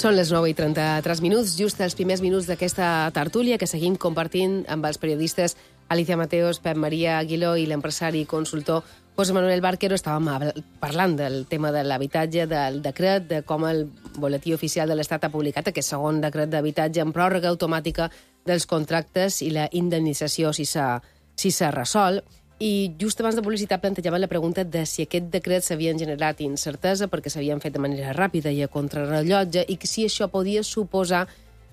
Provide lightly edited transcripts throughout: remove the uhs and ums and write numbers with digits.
Són les 9:33, just els primers minuts d'aquesta tertúlia que seguim compartint amb els periodistes Alicia Mateos, Pep Maria Aguiló i l'empresari i consultor José Manuel Barquero. Estàvem parlant del tema de l'habitatge, del decret, de com el boletí oficial de l'Estat ha publicat aquest segon decret d'habitatge amb pròrroga automàtica dels contractes i la indemnització si s'ha resolt. I just abans de publicitat plantejaven la pregunta de si aquest decret s'havien generat incertesa perquè s'havien fet de manera ràpida i a contrarrellotge i que si això podia suposar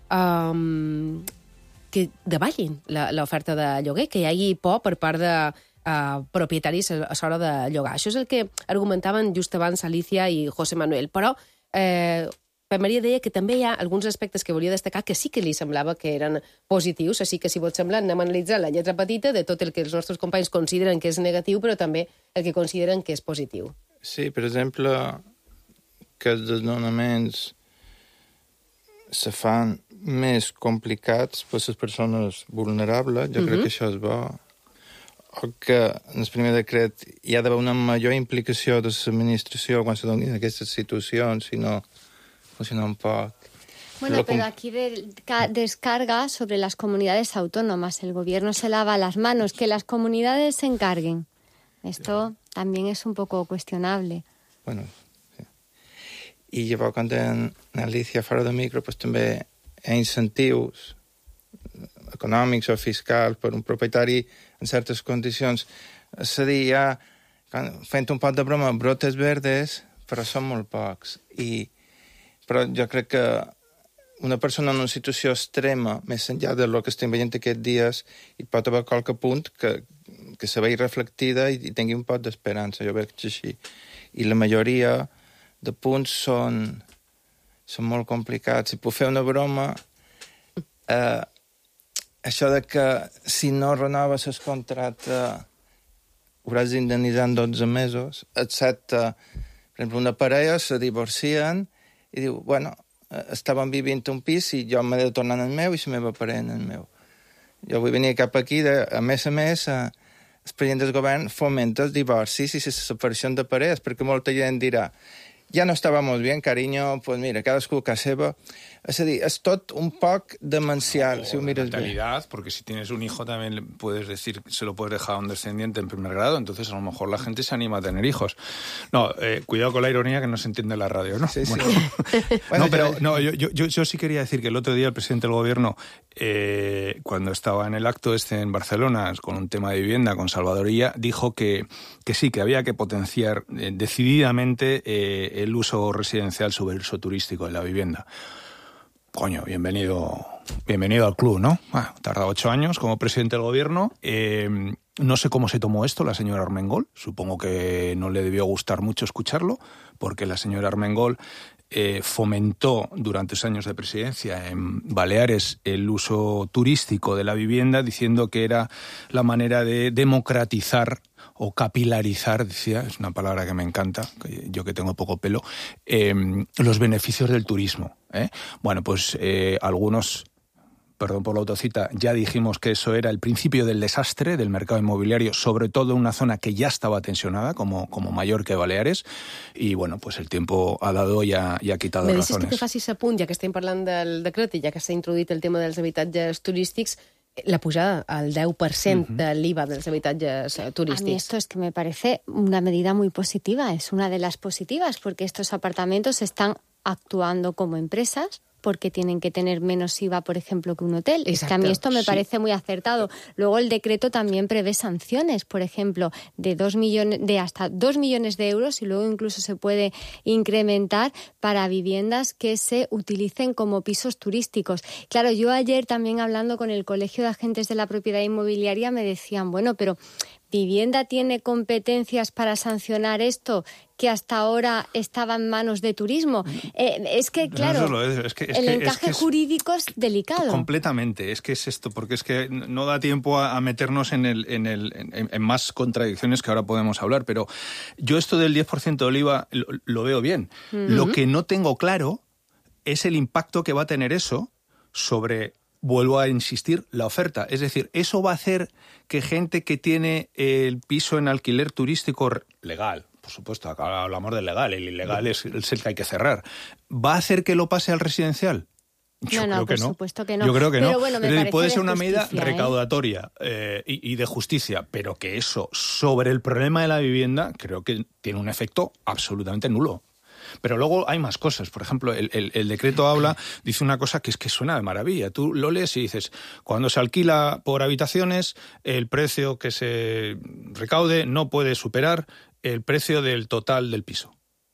que davallin l'oferta de lloguer, que hi hagi por per part de propietaris a l'hora de llogar. Això és el que argumentaven just abans Alicia i José Manuel. Però Pep Maria deia que també hi ha alguns aspectes que volia destacar que sí que li semblava que eren positius, així que si vos sembla anem a analitzar la lletra petita de tot el que els nostres companys consideren que és negatiu, però també el que consideren que és positiu. Sí, per exemple, que els desnonaments se fan més complicats per les persones vulnerables, jo crec que això és bo, o que en el primer decret hi ha d'haver una major implicació de l'administració quan se donin aquestes situacions, si no funciona un poc. Bueno, pero aquí descarga sobre las comunidades autónomas. El gobierno se lava las manos, que las comunidades se encarguen. Esto también es un poco cuestionable. Bueno, sí. I llavors, quan Alicia fora de micro, pues, també hi ha incentius econòmics o fiscals per un propietari en certes condicions. És a dir, ja, fent un poc de broma, brotes verdes, però són molt pocs. Però jo crec que una persona en una situació extrema, més enllà del que estem veient aquests dies, hi pot haver qualque punt que se vegi reflectida i tingui un poc d'esperança. Jo veig així. I la majoria de punts són molt complicats. Si puc fer una broma, això de que si no renoves el contracte hauràs d'indemnitzar en 12 mesos, excepte, per exemple, una parella se divorcien i diu, bueno, estàvem vivint un pis i jo m'he de tornar en el meu i la meva parella en el meu. Jo vull venir cap aquí, a més, el president del govern fomenta els divorcis i les separacions de parelles, perquè molta gent dirà, ya no estábamos bien, cariño, pues mira, cadascú a casa seva. És a dir, és tot un poc demencial, si ho mires bé. Porque si tienes un hijo también puedes decir, se lo puedes dejar a un descendiente en primer grado, entonces a lo mejor la gente se anima a tener hijos. No, cuidado con la ironía que no se entiende en la radio, ¿no? Sí, bueno. Sí. No, pero no, yo sí quería decir que el otro día el presidente del gobierno, cuando estaba en el acto en Barcelona con un tema de vivienda con Salvador Illa, dijo que sí, que había que potenciar decididamente el uso residencial sobre el uso turístico de la vivienda. Coño, bienvenido al club, ¿no? Tarda 8 años como presidente del gobierno. No sé cómo se tomó esto la señora Armengol. Supongo que no le debió gustar mucho escucharlo, porque la señora Armengol fomentó durante sus años de presidencia en Baleares el uso turístico de la vivienda, diciendo que era la manera de democratizar o capilarizar, decía, es una palabra que me encanta, yo que tengo poco pelo, los beneficios del turismo. Bueno, pues algunos, perdón por la autocita, ya dijimos que eso era el principio del desastre del mercado inmobiliario, sobre todo en una zona que ya estaba tensionada, como Mallorca y Baleares, y bueno, pues el tiempo ha dado y ha quitado razones. Me deixes que facis a punt, ja que estem parlant del decret i ja que s'ha introduït el tema dels habitatges turístics, la pujada al 10% de l'IVA dels habitatges turísticos. A mí esto es que me parece una medida muy positiva, es una de las positivas, porque estos apartamentos están actuando como empresas, porque tienen que tener menos IVA, por ejemplo, que un hotel. Exacto, es que a mí esto me parece muy acertado. Luego el decreto también prevé sanciones, por ejemplo, de hasta 2 millones de euros, y luego incluso se puede incrementar para viviendas que se utilicen como pisos turísticos. Claro, yo ayer también hablando con el Colegio de Agentes de la Propiedad Inmobiliaria me decían, bueno, pero ¿Vivienda tiene competencias para sancionar esto que hasta ahora estaba en manos de turismo? Es que, claro, el encaje jurídico es delicado. Completamente, es que es esto, porque es que no da tiempo a meternos en más contradicciones que ahora podemos hablar, pero yo esto del 10% del IVA lo veo bien. Lo que no tengo claro es el impacto que va a tener eso sobre... Vuelvo a insistir, la oferta. Es decir, eso va a hacer que gente que tiene el piso en alquiler turístico legal, por supuesto, acá hablamos del legal, el ilegal es el que hay que cerrar. ¿Va a hacer que lo pase al residencial? Yo creo que no. Por supuesto que no. Yo creo que pero no. Bueno, puede ser una medida recaudatoria y de justicia, pero que eso sobre el problema de la vivienda creo que tiene un efecto absolutamente nulo. Pero luego hay más cosas. Por ejemplo, el decreto dice una cosa que es que suena de maravilla. Tú lo lees y dices, cuando se alquila por habitaciones, el precio que se recaude no puede superar el precio del total del piso.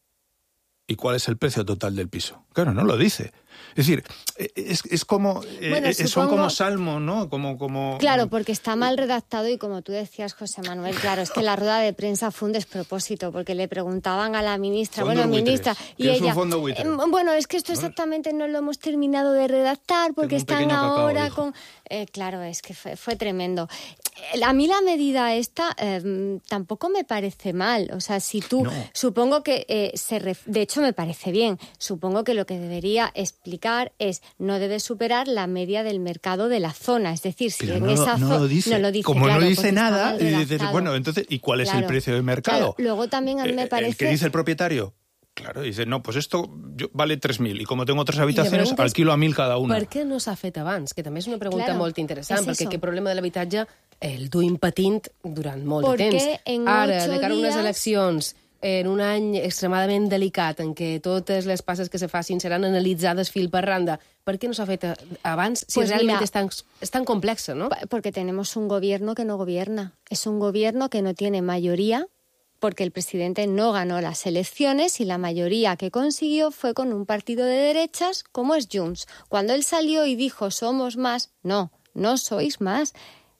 ¿Y cuál es el precio total del piso? Claro, no lo dice. Es decir, es como son como salmos, ¿no? Claro, porque está mal redactado y como tú decías, José Manuel, claro, es que la rueda de prensa fue un despropósito porque le preguntaban a la ministra, ministra, y ella, es un fondo buitre? Bueno, es que esto exactamente no lo hemos terminado de redactar porque están ahora con... claro, es que fue tremendo. A mí la medida esta tampoco me parece mal. O sea, si tú... No. Supongo que... de hecho, me parece bien. Supongo que lo que debería explicar es no debe superar la media del mercado de la zona. Es decir, si en esa zona... No lo dice. Como claro, no dice nada, y dices, bueno, entonces, ¿y cuál es el precio del mercado? Claro. Luego también a mí me parece... El que dice el propietario... Claro, dice, no, pues esto vale 3.000 i com tengo 3 habitacions, alquilo a 1.000 cada una. Per què no s'ha fet abans? Que també és una pregunta molt interessant, perquè aquest problema de l'habitatge el duim patint durant molt de temps. Ara, de cara a unes eleccions, en un any extremadament delicat, en què totes les passes que se facin seran analitzades fil per randa, per què no s'ha fet abans si realment es tan complexa, no? Porque tenemos un gobierno que no gobierna. Es un gobierno que no tiene mayoría, porque el presidente no ganó las elecciones y la mayoría que consiguió fue con un partido de derechas como es Junts. Cuando él salió y dijo somos más, no sois más.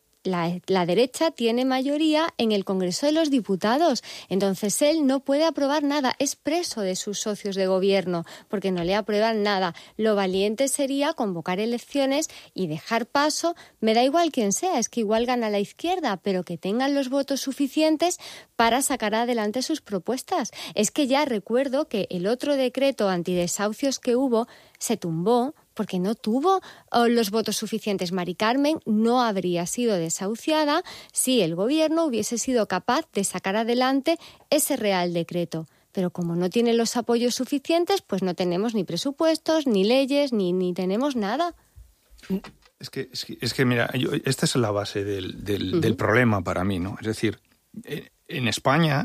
La derecha tiene mayoría en el Congreso de los Diputados. Entonces él no puede aprobar nada. Es preso de sus socios de gobierno porque no le aprueban nada. Lo valiente sería convocar elecciones y dejar paso. Me da igual quién sea, es que igual gana la izquierda, pero que tengan los votos suficientes para sacar adelante sus propuestas. Es que ya recuerdo que el otro decreto antidesahucios que hubo se tumbó porque no tuvo los votos suficientes. Mari Carmen no habría sido desahuciada si el gobierno hubiese sido capaz de sacar adelante ese Real Decreto. Pero como no tiene los apoyos suficientes, pues no tenemos ni presupuestos, ni leyes, ni tenemos nada. Es que mira, esta es la base del problema para mí, ¿no? Es decir, en España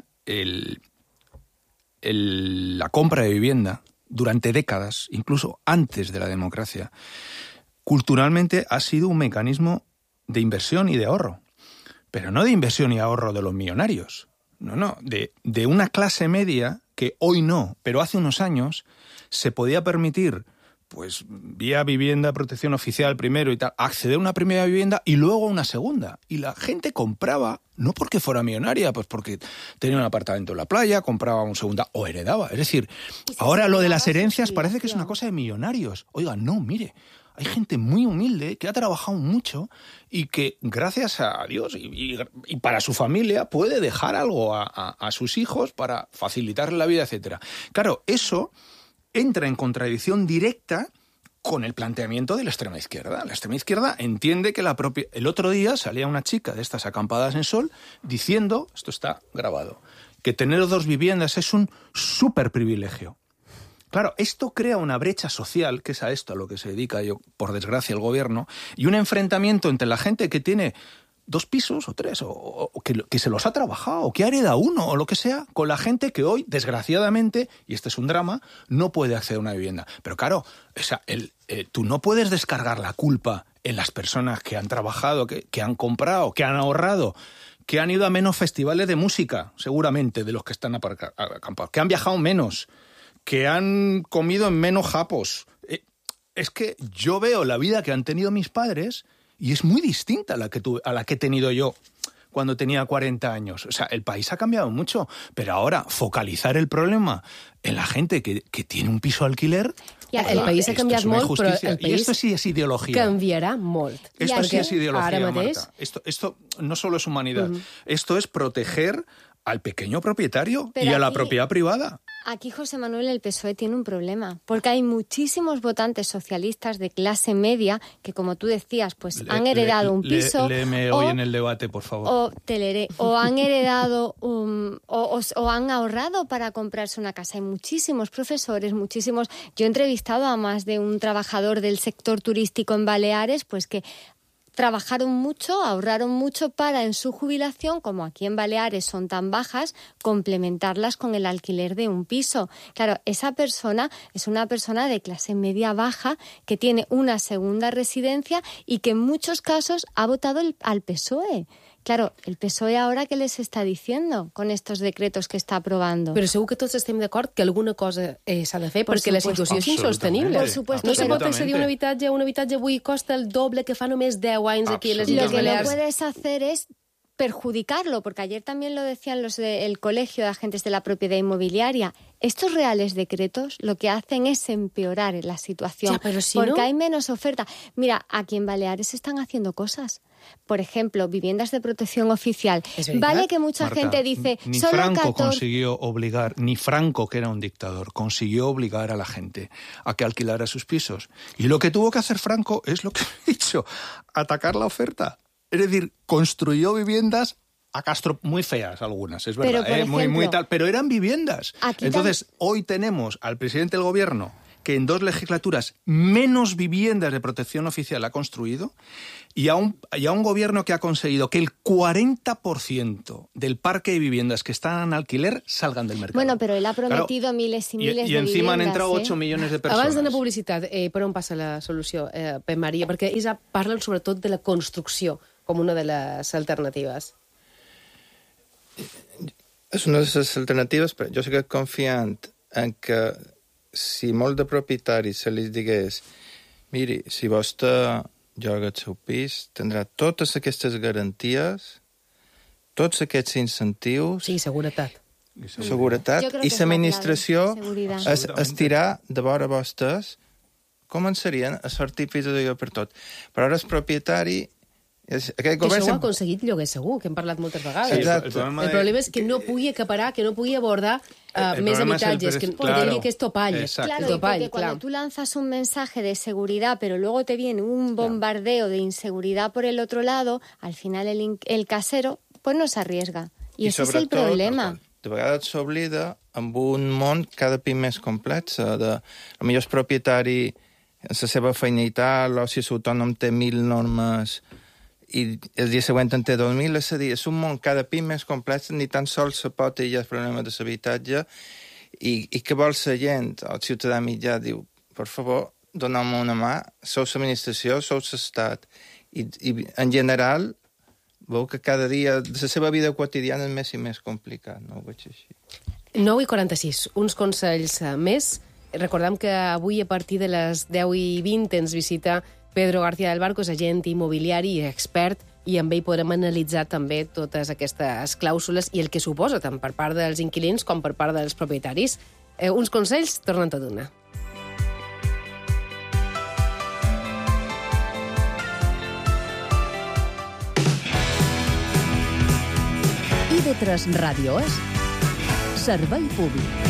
la compra de vivienda durante décadas, incluso antes de la democracia, culturalmente ha sido un mecanismo de inversión y de ahorro. Pero no de inversión y ahorro de los millonarios. No, de una clase media que hoy no, pero hace unos años se podía permitir, pues vía vivienda, protección oficial primero y tal, acceder a una primera vivienda y luego a una segunda. Y la gente compraba, no porque fuera millonaria, pues porque tenía un apartamento en la playa, compraba un segunda o heredaba. Es decir, ahora lo de las herencias parece que es una cosa de millonarios. Oiga, no, mire, hay gente muy humilde que ha trabajado mucho y que gracias a Dios y para su familia puede dejar algo a sus hijos para facilitarle la vida, etcétera. Claro, eso entra en contradicción directa con el planteamiento de la extrema izquierda. La extrema izquierda entiende que el otro día salía una chica de estas acampadas en Sol diciendo, esto está grabado, que tener 2 viviendas es un súper privilegio. Claro, esto crea una brecha social, que es a esto a lo que se dedica, por desgracia, el gobierno, y un enfrentamiento entre la gente que tiene 2 pisos o 3, o que se los ha trabajado, o que ha heredado uno, o lo que sea, con la gente que hoy, desgraciadamente, y este es un drama, no puede acceder a una vivienda. Pero claro, o sea, tú no puedes descargar la culpa en las personas que han trabajado, que han comprado, que han ahorrado, que han ido a menos festivales de música, seguramente, de los que están acampados, que han viajado menos, que han comido en menos japos. Es que yo veo la vida que han tenido mis padres y es muy distinta a la que he tenido yo cuando tenía 40 años. O sea, el país ha cambiado mucho, pero ahora focalizar el problema en la gente que tiene un piso alquiler... El país ha canviat molt, però el país esto sí es ideología. Canviarà molt. Esto sí es ideología, Marta. Esto no solo es humanidad. Esto es proteger al pequeño propietario y a la propiedad privada. Aquí, José Manuel, el PSOE tiene un problema, porque hay muchísimos votantes socialistas de clase media que, como tú decías, pues han heredado un piso. Léeme hoy en el debate, por favor. O te leeré. O han heredado o han ahorrado para comprarse una casa. Hay muchísimos profesores, muchísimos. Yo he entrevistado a más de un trabajador del sector turístico en Baleares, pues que trabajaron mucho, ahorraron mucho para en su jubilación, como aquí en Baleares son tan bajas, complementarlas con el alquiler de un piso. Claro, esa persona es una persona de clase media baja que tiene una segunda residencia y que en muchos casos ha votado al PSOE. Claro, el PSOE ahora què les està diciendo con estos decretos que està aprobando? Però segur que tots estem d'acord que alguna cosa s'ha de fer perquè la situació és insostenible. Por supuesto. No se pot accedir a un habitatge avui costa el doble que fa només 10 anys aquí a les Illes Balears. Lo que no puedes hacer es perjudicarlo, porque ayer también lo decían los del Colegio de Agentes de la Propiedad Inmobiliaria. Estos reales decretos lo que hacen es empeorar la situación, ya, pero si porque no... hay menos oferta. Mira, aquí en Baleares se están haciendo cosas. Por ejemplo, viviendas de protección oficial. Vale que mucha gente dice... Ni solo Franco 14... consiguió obligar, ni Franco, que era un dictador, consiguió obligar a la gente a que alquilara sus pisos. Y lo que tuvo que hacer Franco es lo que he dicho, atacar la oferta. Es decir, construyó viviendas a Castro muy feas algunas, es verdad, pero, ejemplo, muy tal, pero eran viviendas. Entonces, hoy tenemos al presidente del gobierno que en 2 legislaturas menos viviendas de protección oficial ha construido y a un gobierno que ha conseguido que el 40% del parque de viviendas que están en alquiler salgan del mercado. Bueno, pero él ha prometido miles y miles de viviendas. I encima han entrado 8 milions de persones. Abans d'anar a publicitat, per on passa la solució, Pep Maria? Perquè ells parlen sobretot de la construcció com una de les alternatives. És una de les alternatives, però jo estic confiant en que si molt de propietaris se li digués miri, si vostè lloga el seu pis, tindrà totes aquestes garanties, tots aquests incentius... Sí, seguretat. Seguretat. I l'administració estirà de vora vostès, començarien a sortir pisos d'allò per tot. Però ara el propietari... Que això ho ha aconseguit lloguer segur, que hem parlat moltes vegades. Exacte. El problema és que no pugui acaparar, que no pugui abordar més habitatges, que diria que és topall. Claro, porque cuando tú lanzas un mensaje de seguridad, pero luego te viene un bombardeo de inseguridad por el otro lado, al final el casero pues no se arriesga. I ese és el problema. De vegades s'oblida amb un món cada cop més complex. Potser el propietari, en la seva feina i tal, o si l'autònom té 1.000 normes i el dia següent en té 2.000, és a dir, és un món cada cop més complex, ni tan sols se pot aïllar el problema de l'habitatge, i que vol la gent, el ciutadà mitjà diu, per favor, doneu-me una mà, sou l'administració, sou l'estat, i en general veu que cada dia de la seva vida quotidiana és més i més complicat, no ho veig així. 9:46, uns consells més. Recordem que avui a partir de les 10:20 ens visita Pedro García del Barco, és agent immobiliari i expert, i amb ell podrem analitzar també totes aquestes clàusules i el que suposa tant per part dels inquilins com per part dels propietaris. Uns consells, tornen tot d'una. IB3 Ràdio és Servei Públic.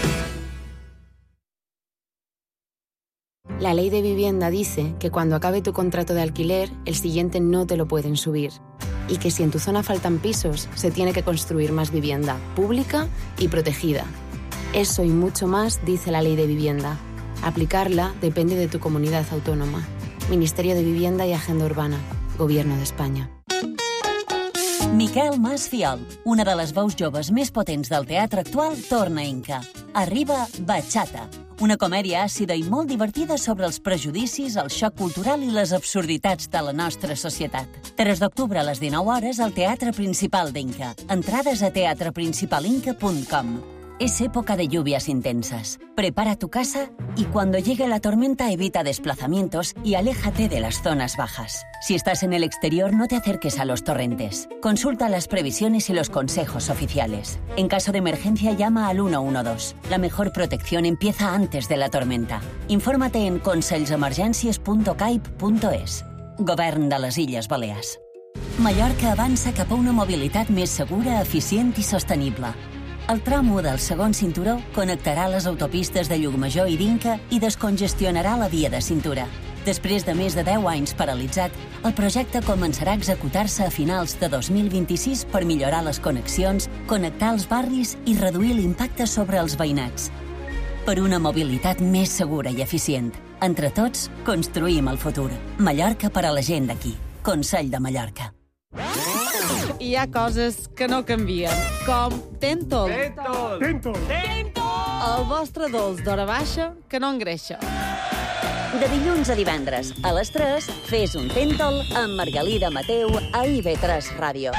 La ley de vivienda dice que cuando acabe tu contrato de alquiler, el siguiente no te lo pueden subir. Y que si en tu zona faltan pisos, se tiene que construir más vivienda, pública y protegida. Eso y mucho más dice la ley de vivienda. Aplicarla depende de tu comunidad autónoma. Ministerio de Vivienda y Agenda Urbana. Gobierno de España. Miquel Mas Fiol, una de les veus joves més potents del teatre actual, torna a Inca. Arriba Bachata, una comèdia àcida i molt divertida sobre els prejudicis, el xoc cultural i les absurditats de la nostra societat. 3 d'octubre a les 19 hores al Teatre Principal d'Inca. Entrades a teatreprincipalinca.com. Es época de lluvias intensas. Prepara tu casa y cuando llegue la tormenta evita desplazamientos y aléjate de las zonas bajas. Si estás en el exterior, no te acerques a los torrentes. Consulta las previsiones y los consejos oficiales. En caso de emergencia, llama al 112. La mejor protección empieza antes de la tormenta. Infórmate en consellsemergències.caip.es. Govern de les Illes Balears. Mallorca avança cap a una mobilitat més segura, eficient i sostenible. El tram 1 del segon cinturó connectarà les autopistes de Llucmajor i d'Inca i descongestionarà la via de cintura. Després de més de 10 anys paralitzat, el projecte començarà a executar-se a finals de 2026 per millorar les connexions, connectar els barris i reduir l'impacte sobre els veïnats. Per una mobilitat més segura i eficient. Entre tots, construïm el futur. Mallorca per a la gent d'aquí. Consell de Mallorca. Hi ha coses que no canvien, com Tentol. Tentol! El vostre dolç d'hora baixa que no engreixa. De dilluns a divendres, a les 3, fes un Tentol amb Margalida Mateu a IB3 Ràdio.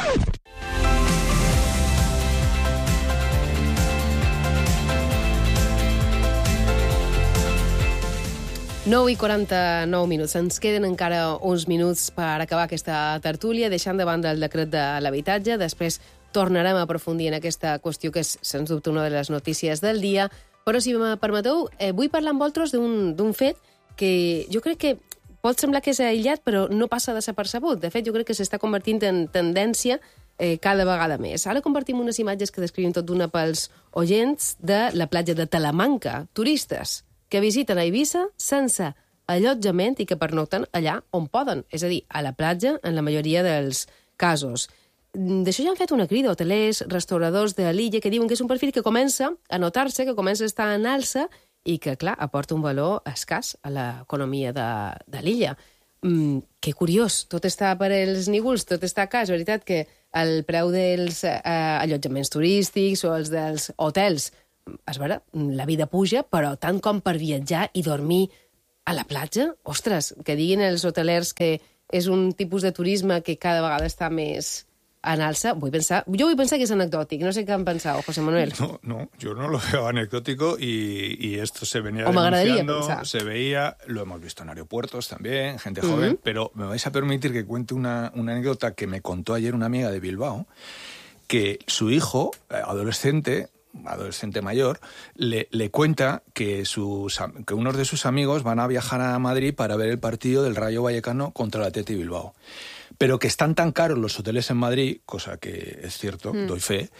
Nou i 49 minuts. Ens queden encara uns minuts per acabar aquesta tertúlia, deixant de banda el decret de l'habitatge. Després tornarem a aprofundir en aquesta qüestió que és, sens dubte, una de les notícies del dia. Però, si me permeteu, vull parlar amb vosaltres d'un fet que jo crec que pot semblar que és aïllat, però no passa desapercebut. De fet, jo crec que s'està convertint en tendència cada vegada més. Ara compartim unes imatges que descrivim tot d'una pels oients de la platja de Talamanca, turistes que visiten a Eivissa sense allotjament i que pernocten allà on poden, és a dir, a la platja en la majoria dels casos. D'això ja han fet una crida hotelers, restauradors de l'illa que diuen que és un perfil que comença a notar-se, que comença a estar en alça i que, clar, aporta un valor escàs a l'economia de l'illa. Que curiós, tot està per als nígols, tot està a cas. És veritat que el preu dels allotjaments turístics o els dels hotels, és vera, la vida puja, però tant com per viatjar i dormir a la platja, ostres, que diguin els hotelers que és un tipus de turisme que cada vegada està més en alza, jo vull pensar que es anecdòtic, no sé qué han pensado, José Manuel. No, yo no lo veo anecdótico y esto se venía denunciando, se veía, lo hemos visto en aeropuertos también, gente joven, pero me vais a permitir que cuente una anécdota que me contó ayer una amiga de Bilbao, que su hijo, adolescente mayor, le cuenta que unos de sus amigos van a viajar a Madrid para ver el partido del Rayo Vallecano contra el Athletic Bilbao. Pero que están tan caros los hoteles en Madrid, cosa que es cierto, doy fe,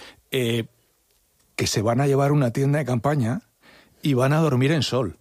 que se van a llevar una tienda de campaña y van a dormir en sol.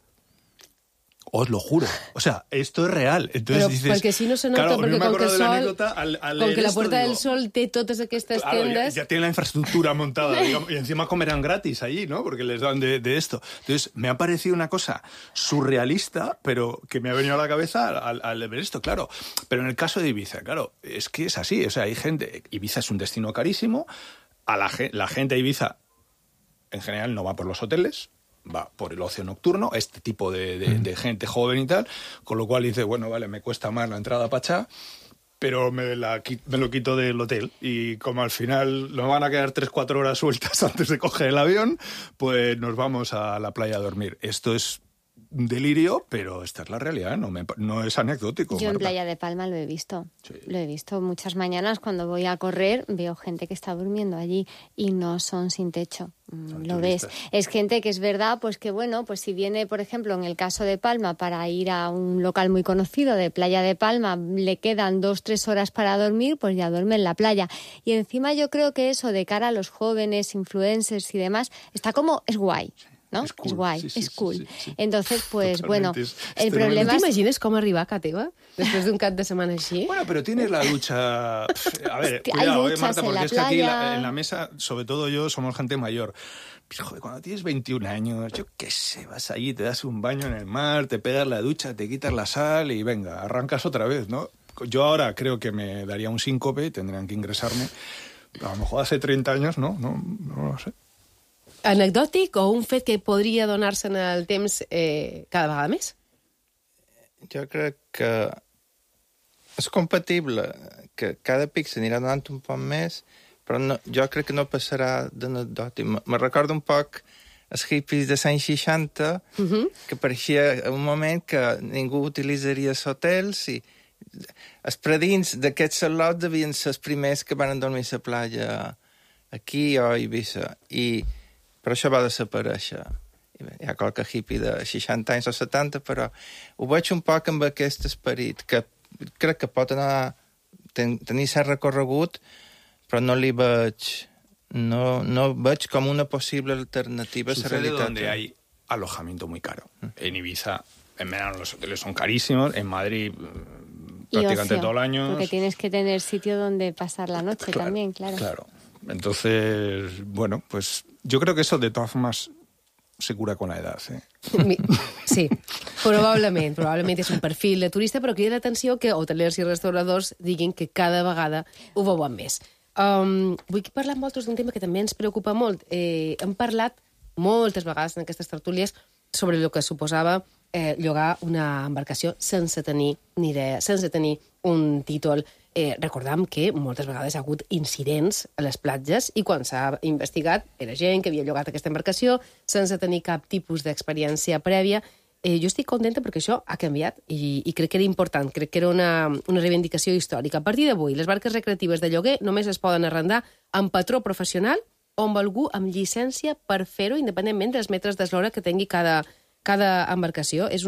Os lo juro. O sea, esto es real. Entonces però dices, perquè si no se nota, claro, perquè no com que el sol, com que la Puerta del Sol té totes aquestes tiendas... Ya tienen la infraestructura montada, digamos, y encima comerán gratis allí, ¿no? Porque les dan de esto. Entonces, me ha parecido una cosa surrealista, pero que me ha venido a la cabeza al ver esto, claro. Pero en el caso de Ibiza, claro, es que es así. O sea, hay gente... Ibiza es un destino carísimo. La gente de Ibiza, en general, no va por los hoteles, va por el ocio nocturno, este tipo de gente joven y tal, con lo cual dice, bueno, vale, me cuesta más la entrada a Pachá, pero me lo quito del hotel. Y como al final nos van a quedar 3-4 horas sueltas antes de coger el avión, pues nos vamos a la playa a dormir. Esto es un delirio, pero esta es la realidad, no es anecdótico. Yo Marta. en Playa de Palma lo he visto. Sí. Lo he visto muchas mañanas cuando voy a correr, veo gente que está durmiendo allí y no son sin techo. Lo ves. Es gente que es verdad, pues que bueno, pues si viene, por ejemplo, en el caso de Palma, para ir a un local muy conocido de Playa de Palma, le quedan 2-3 horas para dormir, pues ya duerme en la playa. Y encima yo creo que eso de cara a los jóvenes, influencers y demás, está como, es guay. ¿No? És cool. És guai, sí, és cool. Sí. Entonces, pues, totalment, bueno, el problema es... ¿T'imagines com arribar a casa teva després d'un cap de setmana així? Bueno, pero tienes la ducha... A ver, que cuidado, hay duchas Marta, en porque la es que aquí playa. en la mesa, sobre todo yo, somos gente mayor. Joder, cuando tienes 21 años, yo qué sé, vas allí, te das un baño en el mar, te pegas la ducha, te quitas la sal y venga, arrancas otra vez, ¿no? Yo ahora creo que me daría un síncope y tendrían que ingresarme. A lo mejor hace 30 años, no lo sé. Anecdòtic o un fet que podria donar-se en el temps cada vegada més? Jo crec que és compatible, que cada pic s'anirà donant un poc més, però no, jo crec que no passarà d'anecdòtic. Me recordo un poc els hippies de anys 60, que pareixia un moment que ningú utilitzaria els hotels i els predins d'aquests salots devien ser els primers que van dormir a la platja aquí o a Eivissa. Però això va desaparèixer. Hi ha qualque hippie de 60 anys o 70, però ho veig un poc amb aquest esperit, que crec que pot tenir cert recorregut, però no li veig no veig com una possible alternativa a esa realidad. Donde hay alojamiento muy caro. En Ibiza, en verano los hoteles son carísimos, en Madrid prácticamente todo el año. Porque tienes que tener sitio donde pasar la noche también, claro. Claro. Entonces, bueno, pues yo creo que eso de todas formas se cura con la edad. Sí, probablement és un perfil de turista, però crida l'atenció que hotelers i restauradors diguin que cada vegada ho veuen més. Vull parlar amb vosaltres d'un tema que també ens preocupa molt. Hem parlat moltes vegades en aquestes tertúlies sobre el que suposava llogar una embarcació sense tenir ni idea, sense tenir un títol. Recordam que moltes vegades ha hagut incidents a les platges i quan s'ha investigat era gent que havia llogat aquesta embarcació sense tenir cap tipus d'experiència prèvia. Jo estic contenta perquè això ha canviat i crec que era important, crec que era una reivindicació històrica. A partir d'avui, les barques recreatives de lloguer només es poden arrendar amb patró professional o amb algú amb llicència per fer-ho independentment dels metres d'eslora que tingui cada embarcació. És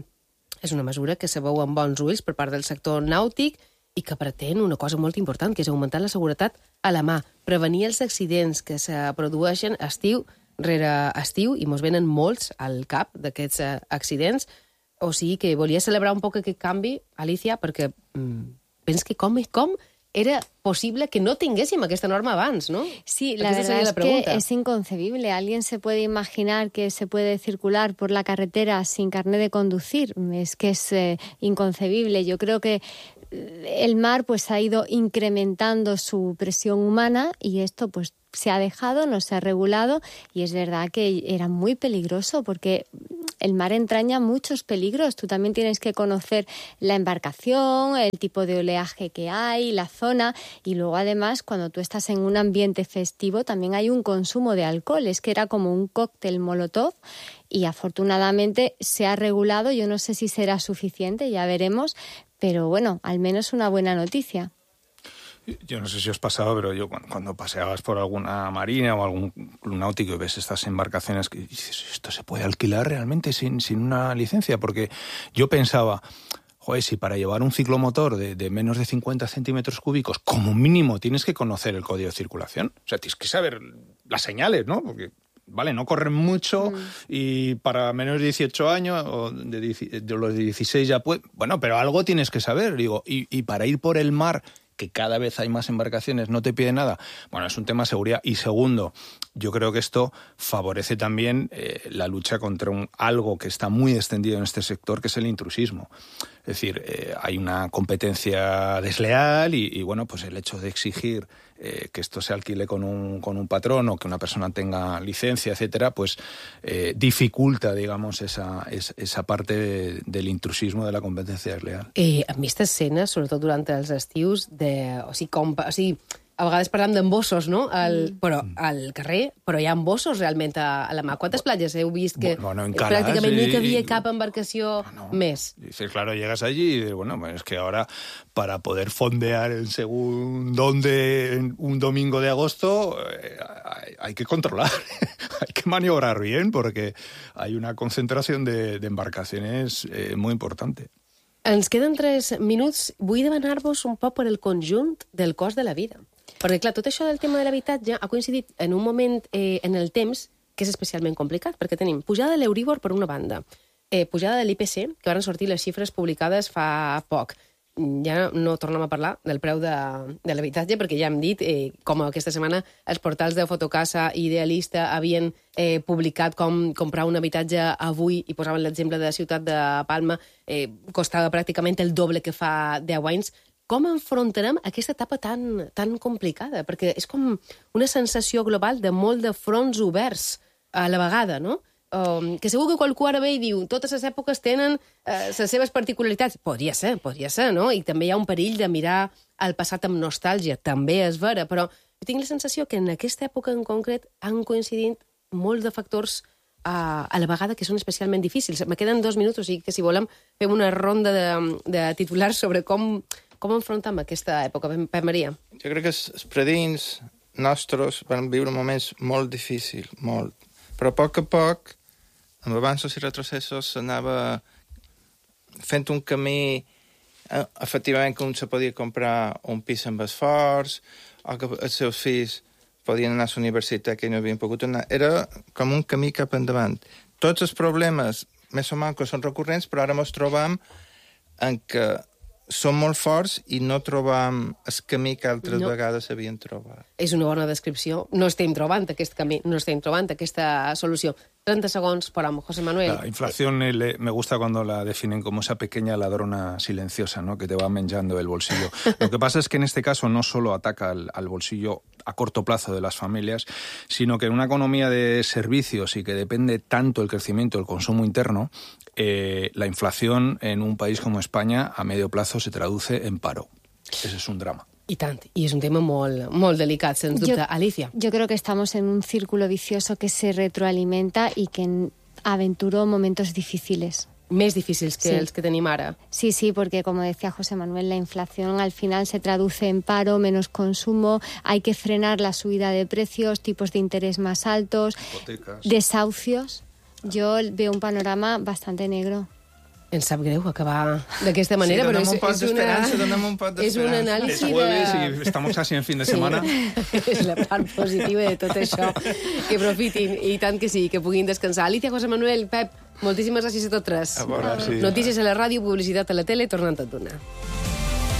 una mesura que se veu amb bons ulls per part del sector nàutic i que pretén una cosa molt important, que és augmentar la seguretat a la mà, prevenir els accidents que se produeixen estiu rere estiu, i mos venen molts al cap d'aquests accidents. O sigui que volia celebrar un poc aquest canvi, Alicia, perquè penso que com era posible que no tinguéssim aquesta norma abans, ¿no? Sí, la verdad es que es inconcebible. ¿Alguien se puede imaginar que se puede circular por la carretera sin carnet de conducir? Es que es inconcebible. Yo creo que el mar pues ha ido incrementando su presión humana y esto pues se ha dejado, no se ha regulado, y es verdad que era muy peligroso porque el mar entraña muchos peligros. Tú también tienes que conocer la embarcación, el tipo de oleaje que hay, la zona, y luego además cuando tú estás en un ambiente festivo también hay un consumo de alcohol. Es que era como un cóctel molotov y afortunadamente se ha regulado. Yo no sé si será suficiente, ya veremos, pero bueno, al menos una buena noticia. Yo no sé si os pasaba, pero yo cuando paseabas por alguna marina o algún club náutico y ves estas embarcaciones que dices, ¿esto se puede alquilar realmente sin una licencia? Porque yo pensaba, joder, si para llevar un ciclomotor de menos de 50 centímetros cúbicos, como mínimo tienes que conocer el código de circulación. O sea, tienes que saber las señales, ¿no? Porque, vale, no corren mucho y para menos de 18 años o de los 16 ya puede... Bueno, pero algo tienes que saber, digo. Y para ir por el mar, que cada vez hay más embarcaciones, no te pide nada. Bueno, es un tema de seguridad. Y segundo, yo creo que esto favorece también la lucha contra algo que está muy extendido en este sector, que es el intrusismo. Es decir, hay una competencia desleal y bueno, pues el hecho de exigir que esto se alquile con un patrón o que una persona tenga licencia, etcétera, pues dificulta, digamos, esa parte del intrusismo de la competencia desleal. Hem vist escenes, sobretot durant els estius, a vegades parlem d'embossos, no? Però al carrer, però hi ha embossos realment a la mà. ¿Cuántas playas heu vist que prácticamente no hi havia cap embarcació més? Dices, claro, llegas allí y dices, bueno, pues es que ahora para poder fondear en según dónde un domingo de agosto hay que controlar, hay que maniobrar bien porque hay una concentración de embarcaciones muy importante. Ens queden 3 minuts. Vull demanar-vos un poc per el conjunt del cost de la vida. Perquè, clar, tot això del tema de l'habitatge ha coincidit en un moment en el temps que és especialment complicat, perquè tenim pujada de l'Euríbor per una banda, pujada de l'IPC, que van sortir les xifres publicades fa poc. Ja no tornem a parlar del preu de l'habitatge, perquè ja hem dit com aquesta setmana els portals de Fotocasa i Idealista havien publicat com comprar un habitatge avui, i posaven l'exemple de la ciutat de Palma, costava pràcticament el doble que fa 10 anys. Com enfrontarem aquesta etapa tan complicada? Perquè és com una sensació global de molt de fronts oberts a la vegada, no? Que segur que qualcú ara ve i diu totes les èpoques tenen les seves particularitats. Podria ser, no? I també hi ha un perill de mirar el passat amb nostàlgia, també és vera, però jo tinc la sensació que en aquesta època en concret han coincidit molts de factors a la vegada que són especialment difícils. Me queden 2 minuts, o sigui que si volem fem una ronda de titulars sobre com enfrontem aquesta època. Pep Maria. Jo crec que els predins nostres van viure moments molt difícils, molt. Però a poc, amb avanços i retrocessos, s'anava fent un camí, efectivament, que un se podia comprar un pis amb esforç, o que els seus fills podien anar a la universitat que no havien pogut anar. Era com un camí cap endavant. Tots els problemes, més o menys, són recurrents, però ara ens trobam en què som molt forts i no trobam el camí que altres vegades havien trobat. És una bona descripció. No estem trobant aquest camí, no estem trobant aquesta solució. 30 segons por José Manuel. La inflación me gusta cuando la definen como esa pequeña ladrona silenciosa, ¿no? Que te va menjando el bolsillo. Lo que pasa es que en este caso no solo ataca al bolsillo a corto plazo de las familias, sino que en una economía de servicios y que depende tanto el crecimiento del consumo interno, la inflación en un país como España a medio plazo se traduce en paro. Ese es un drama. I tant, i és un tema molt delicat, sens dubte. Alicia. Yo creo que estamos en un círculo vicioso que se retroalimenta y que aventuró momentos difíciles. Més difícils que els que tenim ara. Sí, porque como decía José Manuel, la inflación al final se traduce en paro, menos consumo, hay que frenar la subida de precios, tipos de interés más altos, hipotecas, desahucios. Yo veo un panorama bastante negro. Ens sap greu acabar d'aquesta manera, però és una anàlisi de... Y estamos casi en fin de semana. És la part positiva de tot això. Que aprofitin, i tant que sí, que puguin descansar. Alicia, José Manuel, Pep, moltíssimes gràcies a tots tres. A veure, sí. Notícies a la ràdio, publicitat a la tele, tornant tot d'una.